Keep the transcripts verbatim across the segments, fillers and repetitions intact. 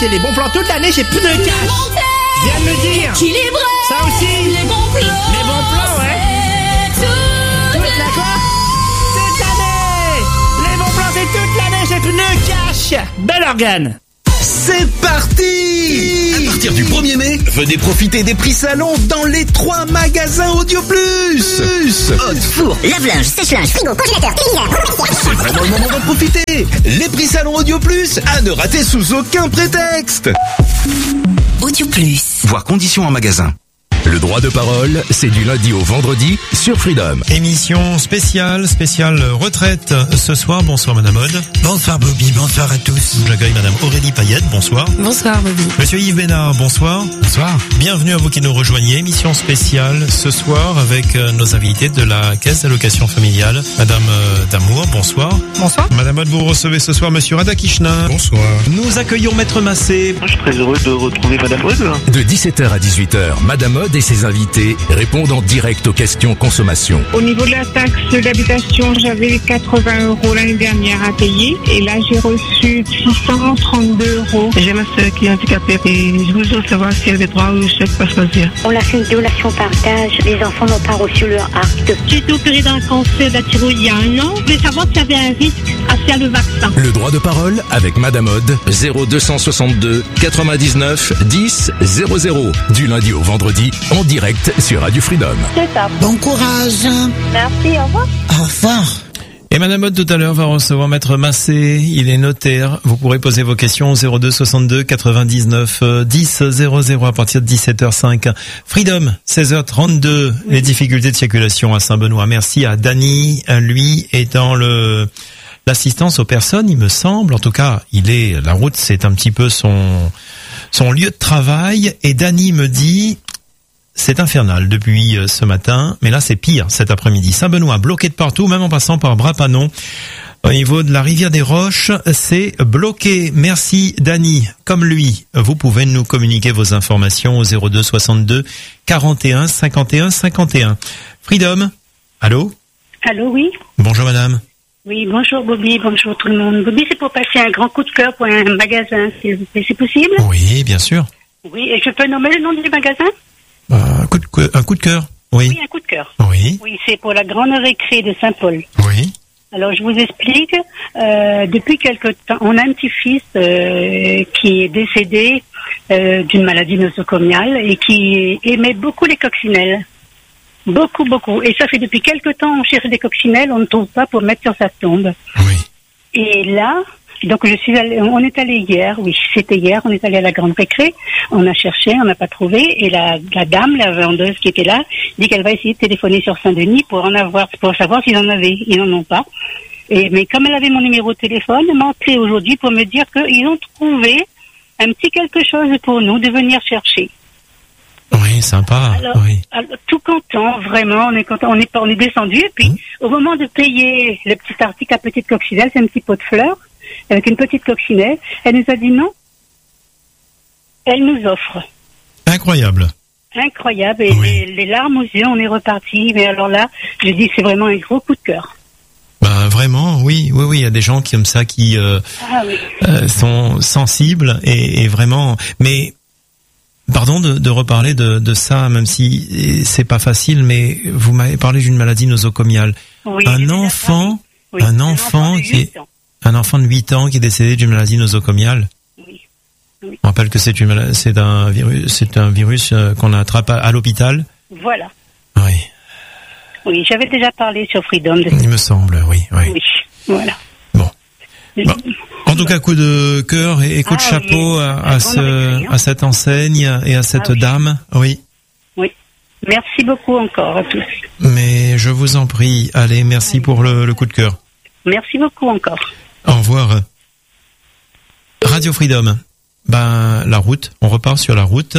c'est les bons plans toute l'année chez Pneus Cash. Je viens de le dire. Équilibré. Ça aussi. Les bons plans. Les bons plans, ouais. Toute Toute la quoi? Toute l'année. Les bons plans, c'est toute l'année chez Pneus Cash. Bel organe. C'est parti! À partir du premier mai, venez profiter des prix salon dans les trois magasins Audio Plus. Hot, four, lave-linge, sèche-linge, frigo, congélateur, téléviseur. C'est vraiment le moment d'en profiter. Les prix salon Audio Plus à ne rater sous aucun prétexte. Audio Plus. Voir conditions en magasin. Le droit de parole, c'est du lundi au vendredi sur Freedom. Émission spéciale, spéciale retraite ce soir. Bonsoir Madame Aude. Bonsoir Bobby, bonsoir à tous. J'accueille Madame Aurélie Payette, bonsoir. Bonsoir Bobby. Monsieur Yves Bénard, bonsoir. Bonsoir. Bienvenue à vous qui nous rejoignez. Émission spéciale ce soir avec nos invités de la Caisse d'allocation familiale. Madame Damour, bonsoir. Bonsoir. Madame Aude, vous recevez ce soir Monsieur Radakishna. Bonsoir. Nous accueillons Maître Massé. Je suis très heureux de retrouver Madame Aude. De dix-sept heures à dix-huit heures, Madame Aude et ses invités répondent en direct aux questions consommation. Au niveau de la taxe d'habitation, j'avais quatre-vingts euros l'année dernière à payer et là j'ai reçu six cent trente-deux euros. J'ai ma soeur qui est handicapée et je voudrais savoir si elle a des droits ou je sais pas choisir. On a fait une donation partage, les enfants n'ont pas reçu leur acte. J'ai été opérée d'un cancer de la thyroïde il y a un an. Je voulais savoir s'il y avait un risque à faire le vaccin. Le droit de parole avec Madame Aude, zéro deux cent soixante-deux quatre-vingt-dix-neuf dix zéro zéro. Du lundi au vendredi, en direct sur Radio Freedom. C'est ça. Bon courage. Merci, au revoir. Au revoir. Et Madame Aude tout à l'heure va recevoir Maître Massé, il est notaire. Vous pourrez poser vos questions au zéro deux soixante-deux quatre-vingt-dix-neuf dix zéro zéro à partir de dix-sept heures cinq. Freedom, seize heures trente-deux, les difficultés de circulation à Saint-Benoît. Merci à Dany, lui est dans le l'assistance aux personnes, il me semble. En tout cas, il est la route, c'est un petit peu son son lieu de travail. Et Dany me dit... C'est infernal depuis ce matin, mais là c'est pire cet après-midi. Saint-Benoît bloqué de partout, même en passant par Bras-Panon. Au niveau de la rivière des Roches, c'est bloqué. Merci Dany. Comme lui, vous pouvez nous communiquer vos informations au zéro deux soixante-deux quarante et un cinquante et un cinquante et un. Freedom, allô? Allô, oui. Bonjour madame. Oui, bonjour Bobby, bonjour tout le monde. Bobby, c'est pour passer un grand coup de cœur pour un magasin, s'il vous plaît. C'est possible? Oui, bien sûr. Oui, et je peux nommer le nom du magasin? Euh, un coup de, un coup de cœur. Oui. Oui, un coup de cœur. Oui. Oui, c'est pour la grande récré de Saint-Paul. Oui. Alors, je vous explique. Euh, depuis quelque temps, on a un petit-fils euh, qui est décédé euh, d'une maladie nosocomiale et qui aimait beaucoup les coccinelles. Beaucoup, beaucoup. Et ça fait depuis quelque temps, on cherche des coccinelles, on ne trouve pas pour mettre sur sa tombe. Oui. Et là... Donc je suis allée, on est allé hier, oui, c'était hier, on est allé à la grande récré, on a cherché, on n'a pas trouvé, et la, la dame, la vendeuse qui était là, dit qu'elle va essayer de téléphoner sur Saint-Denis pour en avoir, pour savoir s'ils en avaient, ils n'en ont pas. Et, mais comme elle avait mon numéro de téléphone, elle m'a appelé aujourd'hui pour me dire qu'ils ont trouvé un petit quelque chose pour nous de venir chercher. Oui, sympa. Alors, oui. alors, tout content, vraiment, on est content, on est, on est descendu, et puis, mmh. au moment de payer le petit article à petite coccinelle, c'est un petit pot de fleurs, avec une petite coccinelle, elle nous a dit non. Elle nous offre. Incroyable. Incroyable. Et oui. les, les larmes aux yeux, on est reparti. Mais alors là, je dis, c'est vraiment un gros coup de cœur. Ben vraiment, oui, oui, oui. Il y a des gens qui comme ça qui euh, ah, oui. euh, sont sensibles et, et vraiment. Mais pardon de, de reparler de, de ça, même si c'est pas facile. Mais vous m'avez parlé d'une maladie nosocomiale. Oui, un enfant, oui, un, un enfant qui est Un enfant de huit ans qui est décédé d'une maladie nosocomiale. Oui. Oui. On rappelle que c'est une, c'est un virus, c'est un virus qu'on attrape à, à l'hôpital. Voilà. Oui. Oui, j'avais déjà parlé sur Freedom. De... Il me semble, oui, oui. Oui, voilà. Bon. bon. En tout cas, coup de cœur et, et coup ah, de chapeau oui. à, à, ce, récré, hein. à cette enseigne et à cette ah, oui. dame. Oui. Oui. Merci beaucoup encore à tous. Mais je vous en prie, allez, merci pour le, le coup de cœur. Merci beaucoup encore. Au revoir. Radio Freedom. Ben, la route. On repart sur la route.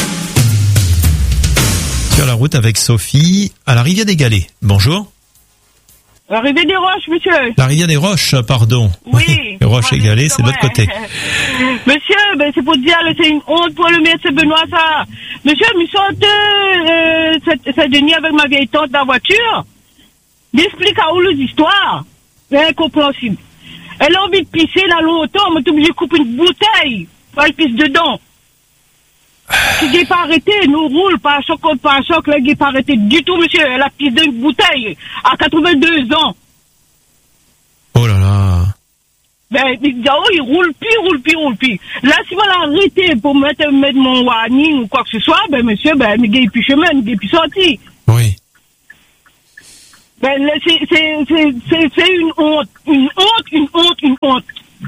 Sur la route avec Sophie à la rivière des Galets. Bonjour. La rivière des Roches, monsieur. La rivière des Roches, pardon. Oui. oui. Les Roches et Galets, c'est de l'autre côté. Monsieur, ben, c'est pour dire, c'est une honte pour le maître Benoît, ça. Monsieur, me sorte, euh, cette, cette nuit avec ma vieille tante dans la voiture. M'explique à où les histoires. C'est incompréhensible. Elle a envie de pisser là longtemps, mais t'es obligé de couper une bouteille Elle pisse dedans. Si il n'est pas arrêté, nous roule, pas à choc, pas à choc, là, il n'est pas arrêté du tout, monsieur. Elle a pissé d'une bouteille à quatre-vingt-deux ans. Oh là là. Ben, il dit, oh, il roule plus, roule plus, roule plus. Là, si vous l'arrêtez pour mettre, mettre mon warning ou quoi que ce soit, ben, monsieur, ben, il n'est plus chemin, il n'est plus sorti. Oui. Ben, c'est, c'est, c'est, c'est, c'est une honte, une honte, une honte, une honte.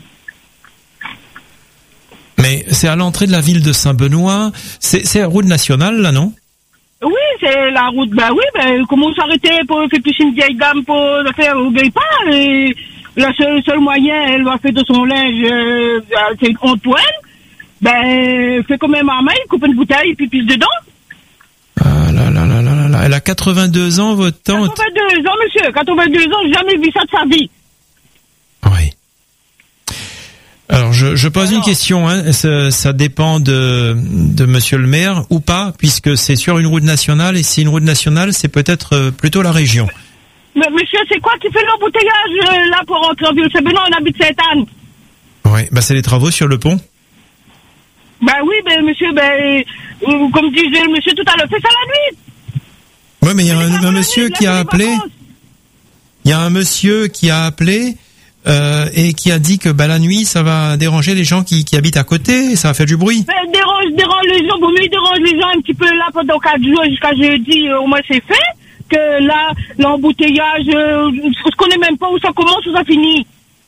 Mais c'est à l'entrée de la ville de Saint-Benoît. C'est, c'est la route nationale, là, non? Oui, c'est la route. Ben oui, ben, comment s'arrêter pour faire plus une vieille dame pour faire au gay pas? Et le seul, seul moyen, elle va faire de son linge, euh, c'est une honte pour elle. Ben, fait quand même à main, coupe une bouteille et puis pisse dedans. Ah là là là là là. Elle a quatre-vingt-deux ans, votre tante? quatre-vingt-deux ans, monsieur. quatre-vingt-deux ans, j'ai jamais vu ça de sa vie. Oui. Alors, je, je pose une question, hein. Ça, ça dépend de, de monsieur le maire ou pas, puisque c'est sur une route nationale, et si une route nationale, c'est peut-être plutôt la région. Mais monsieur, c'est quoi qui fait l'embouteillage, euh, là, pour rentrer en ville? C'est Benoît, on habite Sainte-Anne. Oui, bah c'est les travaux sur le pont. Ben oui, ben monsieur, ben, euh, comme disait le monsieur tout à l'heure, c'est ça la nuit. Oui, mais il y a un, un monsieur qui a appelé, il y a un monsieur qui a appelé, Euh, et qui a dit que bah, la nuit ça va déranger les gens qui, qui habitent à côté, ça va faire du bruit. Ben, dérange, dérange les gens, bon mais dérange les gens un petit peu là pendant quatre jours jusqu'à jeudi, euh, au moins c'est fait. Que là, l'embouteillage, euh, je connais même pas où ça commence, où ça finit.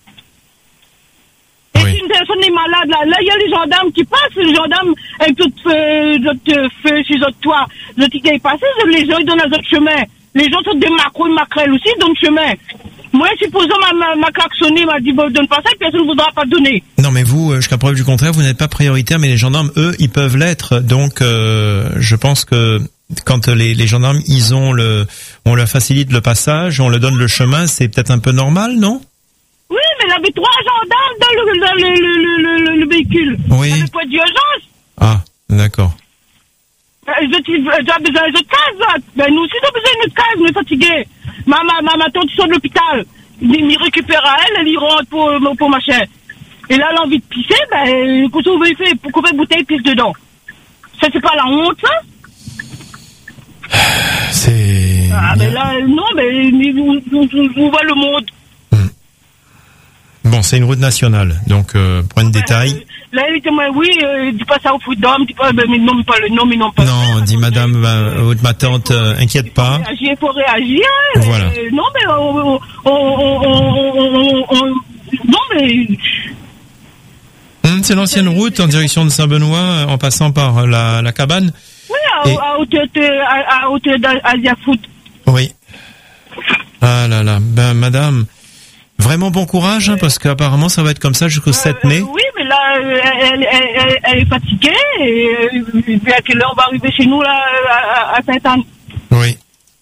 Et oui. Si une personne est malade, là, là il y a les gendarmes qui passent, les gendarmes avec tout feu, d'autres feux sur d'autres toits, d'autres qui passent, les gens ils donnent un autre chemin. Les gens sont des macros et macrelles aussi, ils donnent chemin. Moi, supposons ma, ma, ma klaxonné m'a dit, bon, donne pas ça, et personne ne voudra pas donner. Non, mais vous, jusqu'à preuve du contraire, vous n'êtes pas prioritaire, mais les gendarmes, eux, ils peuvent l'être. Donc, euh, je pense que quand les, les gendarmes, ils ont le, on leur facilite le passage, on leur donne le chemin, c'est peut-être un peu normal, non? Oui, mais il y avait trois gendarmes dans le, dans le, le, le, le, le véhicule. Oui. Il n'y avait pas d'urgence. Ah, d'accord. J'ai besoin de case, ben, nous aussi, nous avons besoin de case, nous sommes fatigués. Ma, ma, ma, ma tante sort de l'hôpital. Il m'y récupère à elle, elle y rentre pour, pour machin. Et là, elle a envie de pisser, ben, qu'est-ce qu'on veut faire? Pour qu'on fait bouteille, pisse dedans. Ça, c'est pas la honte, ça? C'est... Ah, ben là, non, mais, on voit le monde. Bon, c'est une route nationale, donc euh, point de ben, détail. Euh, là, il était moi, oui, euh, dis pas ça au foot d'homme, dis pas, ben, mais non, mais pas le nom, mais non pas. Non, dit madame, ben, ma tante, euh, inquiète pas. Il faut réagir, il faut réagir. Voilà. Euh, non, mais on, on, on, on, on, non, mais. Hum, c'est l'ancienne route en direction de Saint-Benoît, en passant par la, la cabane. Oui, à, Et... à hauteur à, à hauteur d'Asia Foot. Oui. Ah là là, ben madame. Vraiment bon courage, hein, parce qu'apparemment ça va être comme ça jusqu'au euh, sept mai. Euh, oui, mais là, elle, elle, elle, elle est fatiguée, et, et à quelle heure on va arriver chez nous, là, à, à Sainte-Anne? Oui.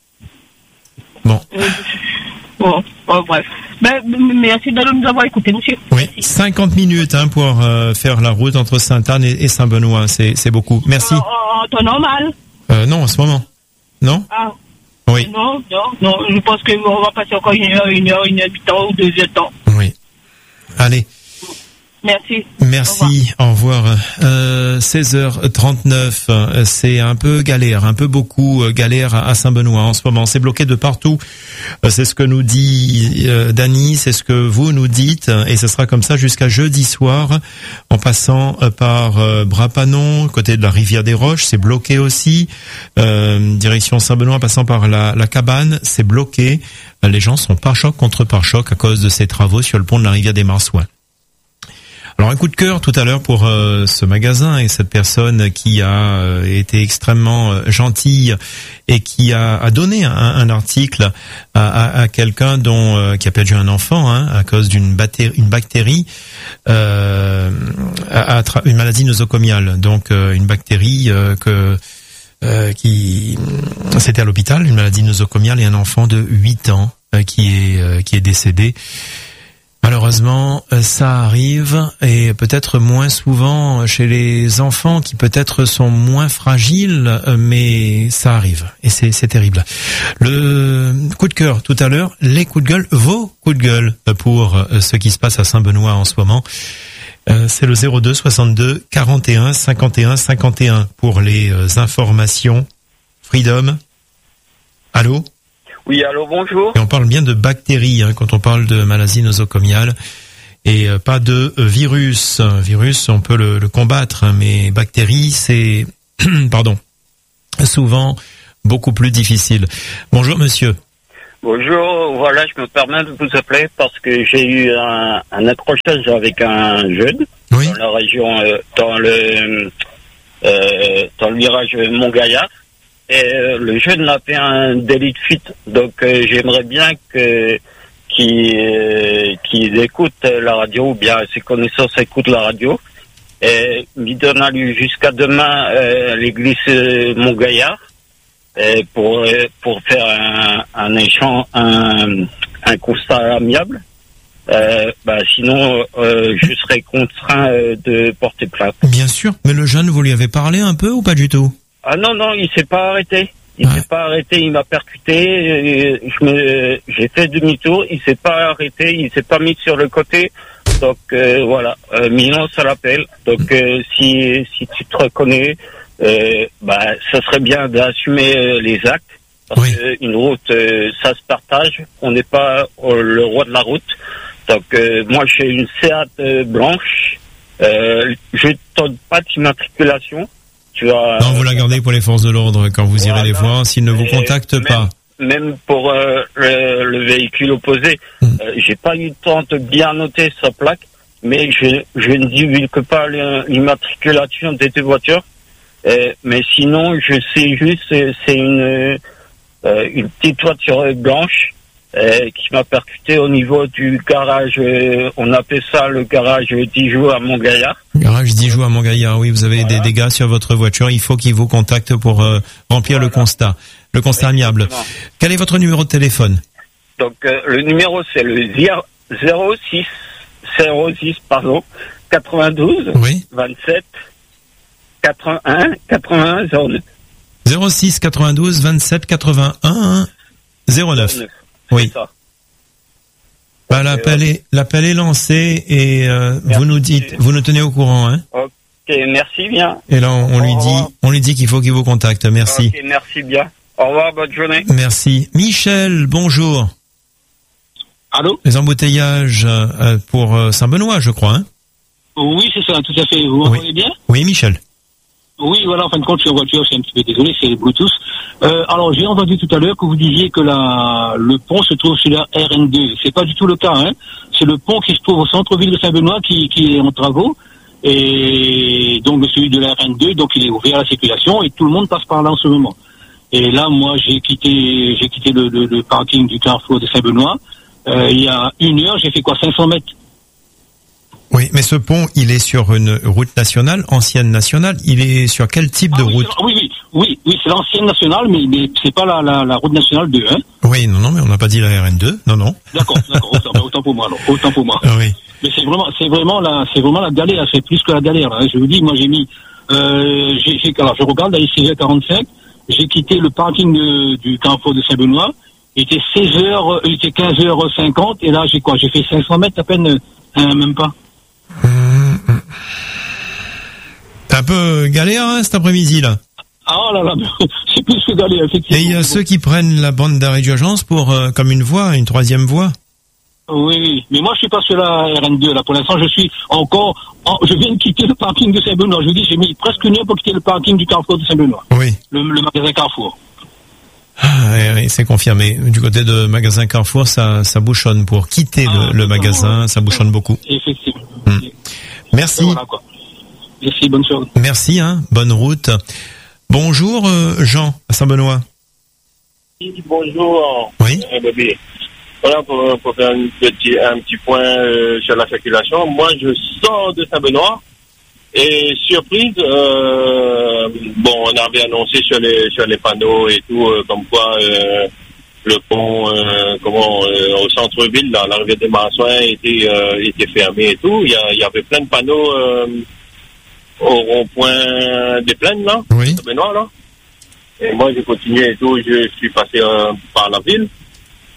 Bon. Euh, bon, bon, bref. Ben, merci de nous avoir écoutés, monsieur. Oui, cinquante minutes hein, pour euh, faire la route entre Sainte-Anne et, et Saint-Benoît, c'est, c'est beaucoup. Merci. En, en temps normal? Euh, non, en ce moment. Non? Ah. Oui. Non, non, non, je pense qu'on va passer encore une heure, une heure, une heure de temps ou deux heures de temps. Oui. Allez. Merci. Merci, au revoir. Au revoir. Euh, seize heures trente-neuf, c'est un peu galère, un peu beaucoup galère à Saint-Benoît en ce moment. C'est bloqué de partout. C'est ce que nous dit euh, Dany, c'est ce que vous nous dites, et ce sera comme ça jusqu'à jeudi soir, en passant par euh, Bras-Panon, côté de la rivière des Roches, c'est bloqué aussi. Euh, direction Saint-Benoît, passant par la, la cabane, c'est bloqué. Les gens sont pare-choc contre pare-choc à cause de ces travaux sur le pont de la rivière des Marsouins. Alors un coup de cœur tout à l'heure pour euh, ce magasin et cette personne qui a euh, été extrêmement euh, gentille et qui a, a donné un, un article à, à, à quelqu'un dont euh, qui a perdu un enfant hein, à cause d'une bactérie, une bactérie, euh, à, à tra- une maladie nosocomiale, donc euh, une bactérie euh, que euh, qui c'était à l'hôpital, une maladie nosocomiale et un enfant de huit ans euh, qui est euh, qui est décédé. Malheureusement, ça arrive et peut-être moins souvent chez les enfants qui peut-être sont moins fragiles, mais ça arrive et c'est, c'est terrible. Le coup de cœur tout à l'heure, les coups de gueule, vos coups de gueule pour ce qui se passe à Saint-Benoît en ce moment. Euh, c'est le zéro deux soixante-deux quarante et un cinquante et un cinquante et un pour les euh, informations. Freedom. Allô? Oui, allô, bonjour. Et on parle bien de bactéries hein, quand on parle de maladie nosocomiale et euh, pas de euh, virus. Un virus, on peut le, le combattre, hein, mais bactéries, c'est pardon, souvent beaucoup plus difficile. Bonjour, monsieur. Bonjour, voilà, je me permets de vous appeler parce que j'ai eu un, un accrochage avec un jeune oui. dans la région, euh, dans le euh, dans le virage Montgaillard. Et euh, le jeune a fait un délit de fuite, donc euh, j'aimerais bien que qu'il euh, qu'il écoute la radio ou bien ses connaissances écoutent la radio. Et il donne à lui jusqu'à demain euh, l'église euh, Montgaillard et pour euh, pour faire un un échange un un constat amiable. Euh, bah sinon euh, je serais contraint euh, de porter plainte. Bien sûr, mais le jeune, vous lui avez parlé un peu ou pas du tout? Ah non, non, il s'est pas arrêté. Il ouais. s'est pas arrêté, il m'a percuté, je me, j'ai fait demi-tour, il s'est pas arrêté, il s'est pas mis sur le côté. Donc euh, voilà, euh, Milan, ça l'appelle. Donc euh, si si tu te reconnais, euh, bah ça serait bien d'assumer euh, les actes. Parce oui. qu'une route, euh, ça se partage. On n'est pas euh, le roi de la route. Donc euh, moi j'ai une Seat euh, blanche. Euh, je ne donne pas d'immatriculation. Tu as, non, vous la gardez pour les forces de l'ordre quand vous voilà, irez les voir, s'ils ne vous contactent même, pas. Même pour euh, le, le véhicule opposé, mmh. euh, j'ai pas eu le temps de bien noter sa plaque, mais je, je ne divulgue pas l'immatriculation des deux voitures. Euh, mais sinon, je sais juste, c'est, c'est une, euh, une petite voiture blanche euh, qui m'a percuté au niveau du garage, euh, on appelle ça le garage Dijon à Montgaillard. Garage Dijon à Montgaillard, oui, vous avez voilà. des dégâts sur votre voiture, il faut qu'il vous contacte pour euh, remplir voilà. le constat, le constat oui, amiable. Exactement. Quel est votre numéro de téléphone? Donc euh, le numéro c'est le zéro six zéro six pardon quatre-vingt-douze oui. vingt-sept quatre-vingt-un quatre-vingt-un zéro neuf. zéro six quatre-vingt-douze vingt-sept quatre-vingt-un zéro neuf. Oui. Ça. Bah, l'appel est, l'appel est lancé et euh, vous nous dites, vous nous tenez au courant, hein. Ok, merci bien. Et là, on, on lui dit, on lui dit qu'il faut qu'il vous contacte. Merci. Ok, merci bien. Au revoir, bonne journée. Merci. Michel, bonjour. Allô? Les embouteillages euh, pour euh, Saint-Benoît, je crois, hein. Oui, c'est ça, tout à fait. Vous m'entendez oui. bien? Oui, Michel. Oui, voilà, en fin de compte, sur voiture, je suis un petit peu désolé, c'est Bluetooth. Euh, alors, j'ai entendu tout à l'heure que vous disiez que la, le pont se trouve sur la R N deux. C'est pas du tout le cas, hein. C'est le pont qui se trouve au centre-ville de Saint-Benoît qui, qui est en travaux. Et donc, celui de la R N deux, donc il est ouvert à la circulation et tout le monde passe par là en ce moment. Et là, moi, j'ai quitté, j'ai quitté le, le, le parking du carrefour de Saint-Benoît. Euh, il y a une heure, j'ai fait quoi, cinq cents mètres? Oui, mais ce pont, il est sur une route nationale, ancienne nationale. Il est sur quel type ah, de oui, route? Oui, oui, oui, oui, c'est l'ancienne nationale, mais, mais c'est pas la, la, la route nationale deux, hein. Oui, non, non, mais on n'a pas dit la R N deux, non, non. D'accord, d'accord, autant, autant pour moi, alors, autant pour moi. Ah, oui. Mais c'est vraiment, c'est vraiment la, c'est vraiment la galère, c'est plus que la galère, hein. Je vous dis, moi, j'ai mis, euh, j'ai, j'ai, alors, je regarde, là, il est seize heures quarante-cinq, j'ai quitté le parking de, du carrefour de Saint-Benoît, il était seize heures, il était quinze heures cinquante, et là, j'ai quoi, j'ai fait cinq cents mètres à peine, euh, même pas. C'est un peu galère, hein, cet après-midi, là. Ah là là, c'est plus que galère, effectivement. Et il y a ceux qui prennent la bande d'arrêt d'urgence pour, euh, comme une voie, une troisième voie. Oui, oui, mais moi je suis pas sur la R N deux, là, pour l'instant je suis encore, en, je viens de quitter le parking de Saint-Benoît, je vous dis, j'ai mis presque une heure pour quitter le parking du Carrefour de Saint-Benoît. Oui. Le, le magasin Carrefour. Ah, oui, c'est confirmé. Du côté de magasin Carrefour, ça, ça bouchonne pour quitter ah, le, le magasin, ça bouchonne beaucoup. Effectivement. Hum. Merci. Voilà, quoi. Merci, bonne soirée. Merci, hein, bonne route. Bonjour, euh, Jean, à Saint-Benoît. Bonjour. Oui. Euh, bébé. Voilà, pour, pour faire un petit, un petit point euh, sur la circulation. Moi, je sors de Saint-Benoît et surprise, euh, bon, on avait annoncé sur les, sur les panneaux et tout, euh, comme quoi euh, le pont, euh, comment, euh, au centre-ville, là, l'arrivée des Marsouins était, euh, était fermée et tout. Il y, a, il y avait plein de panneaux euh, au rond-point des Plaines, là, oui. Benoît, là. Et moi, j'ai continué et tout, je suis passé euh, par la ville.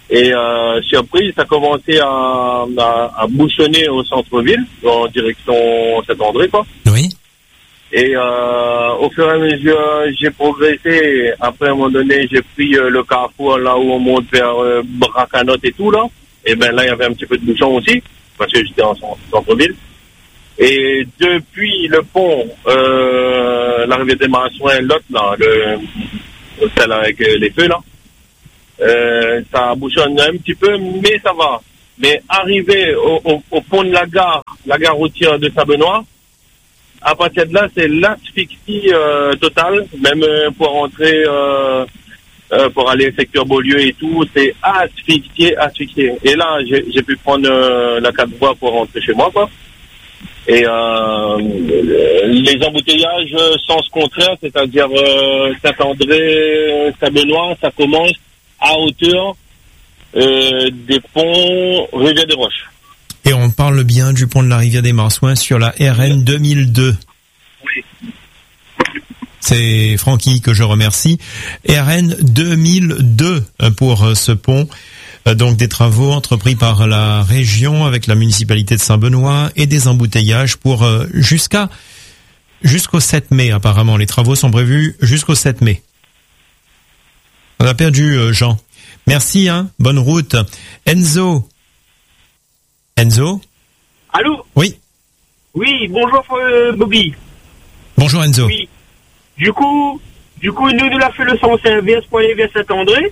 Et euh, surprise, ça commençait à, à, à bouchonner au centre-ville, en direction Saint-André, quoi. Oui. Et euh, au fur et à mesure, j'ai progressé. Après, à un moment donné, j'ai pris euh, le carrefour là où on monte vers euh, Bracanotte et tout, là. Et ben là, il y avait un petit peu de bouchon aussi, parce que j'étais en centre-ville. Et depuis le pont, euh, l'arrivée des Marsouins, l'autre, là, le, celle avec euh, les feux, là, euh, ça bouchonne un petit peu, mais ça va. Mais arrivé au, au, au pont de la gare, la gare routière de Saint-Benoît, à partir de là, c'est l'asphyxie euh, totale, même euh, pour rentrer, euh, euh, pour aller secteur Beaulieu et tout, c'est asphyxié, asphyxié. Et là, j'ai, j'ai pu prendre euh, la quatre voies pour rentrer chez moi, quoi. Et euh, les embouteillages, sens contraire, c'est-à-dire euh, Saint-André, Saint-Benoît, ça commence à hauteur euh, des ponts Rivière des Roches. Et on parle bien du pont de la Rivière des Marsouins sur la R N deux mille deux. Oui. C'est Francky que je remercie. R N deux mille deux pour ce pont. Donc des travaux entrepris par la région avec la municipalité de Saint-Benoît et des embouteillages pour jusqu'à jusqu'au sept mai apparemment. Les travaux sont prévus jusqu'au sept mai. On a perdu Jean. Merci, hein. Bonne route. Enzo. Enzo? Allô? Oui. Oui, bonjour euh, Bobby. Bonjour Enzo. Oui. Du coup, du coup, nous, nous l'a fait le sens inverse pour aller vers Saint-André.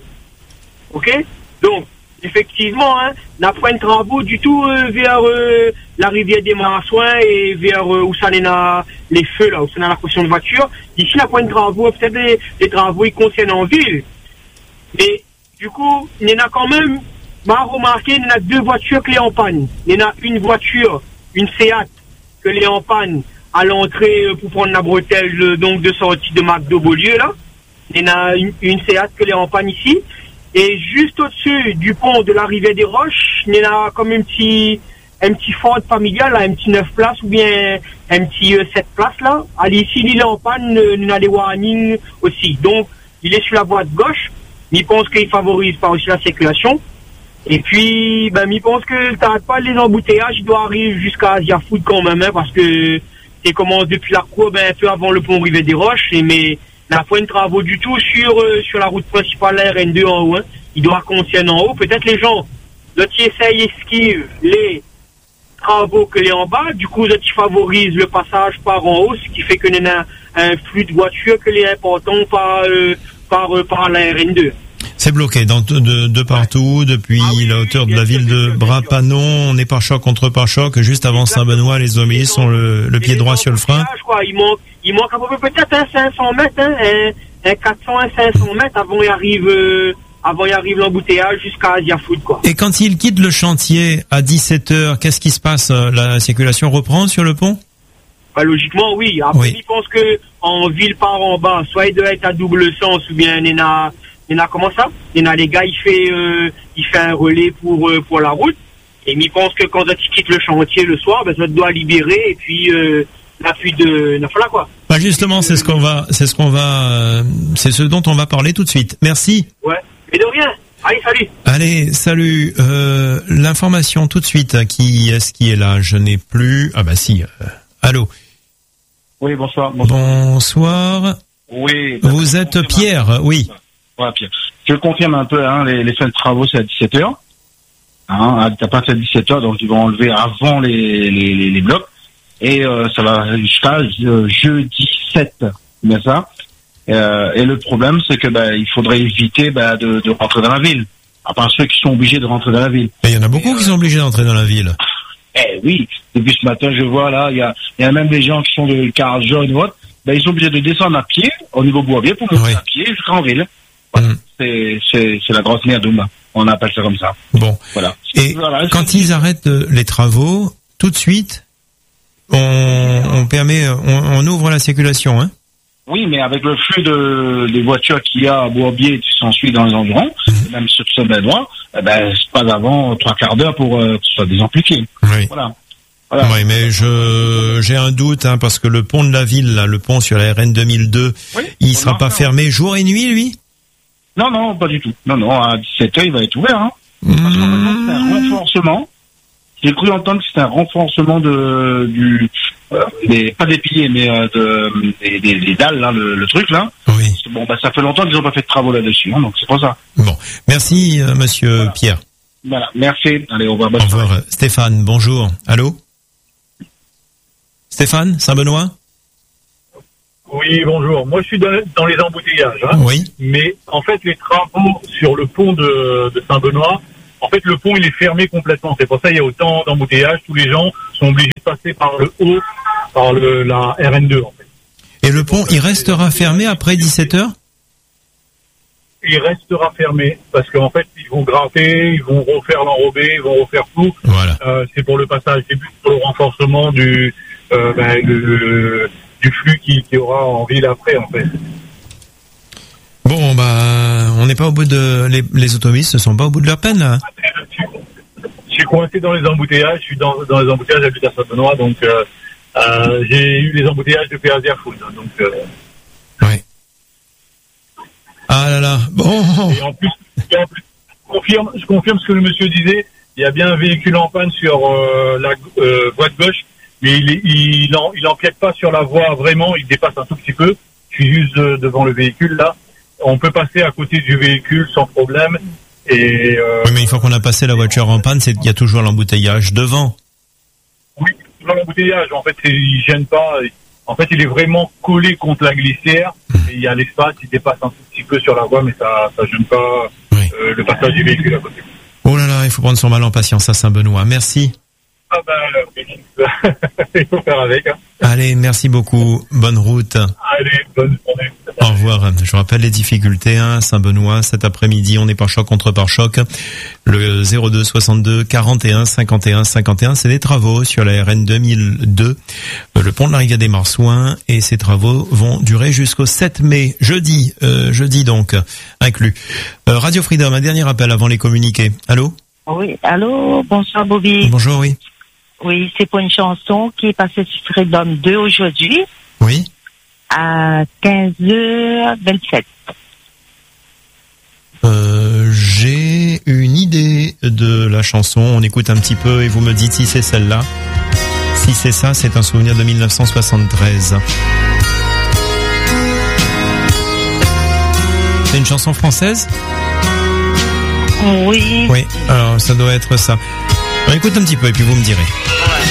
Ok? Donc, effectivement, hein, n'a pas de travaux du tout euh, vers euh, la rivière des Marsouins et vers euh, où ça n'est les feux, là, où ça n'a la caution de voiture. Ici, n'a pas de travaux, peut-être les, les travaux, ils concernent en ville. Mais, du coup, il y en a quand même, m'a remarqué, il y en a deux voitures qui sont en panne. Il y en a une voiture, une Seat, que les en panne à l'entrée pour prendre la bretelle donc de sortie de McDo Beaulieu, là. Il y en a une, une Seat que les en panne ici. Et juste au-dessus du pont de la rivière des Roches, il y en a comme un petit, un petit Ford familial, là, un petit neuf places ou bien un petit euh, sept places, là. Allez, ici, il est en panne, il y a des warnings aussi. Donc, il est sur la voie de gauche. Il pense qu'il favorise pas aussi la circulation. Et puis, ben, il pense que t'arrêtes pas les embouteillages, il doit arriver jusqu'à Asia Food quand même, hein, parce que il commence depuis la cour, ben, un peu avant le pont Rivière des Roches, et, mais il n'a pas de travaux du tout sur, euh, sur la route principale, la R N deux en haut, hein. Il doit concerner en haut. Peut-être les gens, là, qui essayent, esquivent les travaux que les en bas, du coup, là, qui favorisent le passage par en haut, ce qui fait qu'il y a un, un flux de voitures que les importants par, euh, par, euh, par la R N deux. C'est bloqué dans de, de, de partout, depuis ah oui, la hauteur de la ville de Bras-Panon, on est pare-choc contre pare-choc, juste avant Saint-Benoît, les automobilistes ont le, le pied droit sur le frein. Quoi. Il manque, il manque à peu près peut-être un cinq cents mètres, hein, un, un quatre cents, un cinq cents mètres avant il arrive, euh, avant il arrive l'embouteillage jusqu'à Asia Food, quoi. Et quand il quitte le chantier à dix-sept heures, qu'est-ce qui se passe? La circulation reprend sur le pont? Bah, logiquement, oui. Après, oui. il pense que en ville par en bas, soit il doit être à double sens ou bien il y en a, il y en a comment ça? Il y en a les gars, il fait, euh, il fait un relais pour, euh, pour la route. Et il pense que quand il quitte le chantier le soir, ben, ça doit libérer et puis, euh, la fuite de, là, quoi. Bah, justement, c'est ce qu'on va, c'est ce qu'on va, euh, c'est ce dont on va parler tout de suite. Merci. Ouais. Et de rien. Allez, salut. Allez, salut. Euh, l'information tout de suite. Qui est-ce qui est là? Je n'ai plus. Ah bah si. Euh, allô. Oui, bonsoir. Bonsoir. Bonsoir. Oui. Vous êtes Pierre, oui. Ouais, Pierre. Je confirme un peu, hein, les, les fins de travaux, c'est à dix-sept heures. Hein, à partir de dix-sept heures, donc ils vont enlever avant les, les, les, les blocs. Et euh, ça va jusqu'à euh, jeudi sept, bien ça. Euh, et le problème, c'est que bah, il faudrait éviter bah, de, de rentrer dans la ville. À part ceux qui sont obligés de rentrer dans la ville. Il y en a beaucoup et, qui euh, sont obligés d'entrer dans la ville. Eh oui, depuis ce matin, je vois là, il y a, y a même des gens qui sont de Carl John ou autre, ben, ils sont obligés de descendre à pied au niveau Boisvier pour monter oui. à pied jusqu'en ville. Voilà. Mm. C'est, c'est, c'est la grosse merde, on appelle ça comme ça. Bon. Voilà. Et voilà, quand ils arrêtent les travaux, tout de suite, on, on permet, on, on ouvre la circulation, hein? Oui, mais avec le flux de, des voitures qu'il y a à Boisvier qui s'ensuit dans les environs, mm. même sur ce Benoît, eh ben, c'est pas avant trois quarts d'heure pour euh, que ce soit désamplifié. Oui. Voilà. Voilà. Oui, mais je j'ai un doute, hein, parce que le pont de la ville, là, le pont sur la R N deux mille deux, oui, il sera pas fermé jour et nuit, lui? Non, non, pas du tout. Non, non, à dix-sept heures, il va être ouvert, hein. Parce qu'en fait, c'est un renforcement. J'ai cru entendre que c'était un renforcement de du euh, des pas des piliers mais euh, de des, des, des dalles là, le, le truc là. Oui. Bon bah ça fait longtemps qu'ils n'ont pas fait de travaux là-dessus, hein, donc c'est pour ça. Bon, merci euh, Monsieur Voilà. Pierre. Voilà, merci. Allez, au revoir. Au revoir. euh, Stéphane, bonjour. Allô Stéphane, Saint-Benoît? Oui, bonjour. Moi, je suis dans, dans les embouteillages. Hein. Oui. Mais en fait, les travaux sur le pont de, de Saint-Benoît, en fait, le pont, il est fermé complètement. C'est pour ça qu'il y a autant d'embouteillages. Tous les gens sont obligés de passer par le haut, par le, la R N deux, en fait. Et le pont, il restera fermé après dix-sept heures? Il restera fermé parce qu'en fait, ils vont gratter, ils vont refaire l'enrobé, ils vont refaire tout. Voilà. Euh, c'est pour le passage, c'est plus pour le renforcement du, euh, ben, le, du flux qui, qui aura en ville après, en fait. Bon, bah, on n'est pas au bout de... Les, les automobilistes ne sont pas au bout de leur peine, là. Je suis coincé dans les embouteillages, je suis dans, dans les embouteillages, j'habite à Saint-Benoît, donc euh, euh, j'ai eu les embouteillages de Péazia Food. Donc, euh, ouais. Ah là là, bon. Et en plus, et en plus je, confirme, je confirme ce que le monsieur disait, il y a bien un véhicule en panne sur euh, la euh, voie de gauche, mais il, est, il, en, il empiète pas sur la voie vraiment, il dépasse un tout petit peu. Je suis juste euh, devant le véhicule là. On peut passer à côté du véhicule sans problème. Et euh, oui, mais une fois qu'on a passé la voiture en panne, c'est il y a toujours l'embouteillage devant. Oui, dans l'embouteillage, en fait, c'est, il gêne pas. En fait, il est vraiment collé contre la glissière. Et il y a l'espace, il dépasse un tout petit peu sur la voie, mais ça, ça gêne pas oui. euh, le passage du véhicule à côté. Oh là là, il faut prendre son mal en patience à Saint-Benoît. Merci. Ah ben, il faut faire avec. Hein. Allez, merci beaucoup. Bonne route. Allez, bonne journée. Au revoir. Je rappelle les difficultés, hein, Saint-Benoît, cet après-midi, on est par choc contre par choc. Le zéro deux soixante-deux quarante et un cinquante et un cinquante et un, c'est des travaux sur la R N deux mille deux, le pont de la rivière des Marsouins, et ces travaux vont durer jusqu'au sept mai, jeudi, euh, jeudi donc, inclus. Euh, Radio Freedom, un dernier appel avant les communiqués. Allô? Oui, allô, bonsoir Bobby. Bonjour, oui. Oui, c'est pour une chanson qui est passée sur Freedom deux aujourd'hui. Oui. À quinze heures vingt-sept. Euh, j'ai une idée de la chanson. On écoute un petit peu et vous me dites si c'est celle-là. Si c'est ça, c'est un souvenir de mille neuf cent soixante-treize. C'est une chanson française ? Oui. Oui, alors ça doit être ça. On écoute un petit peu et puis vous me direz.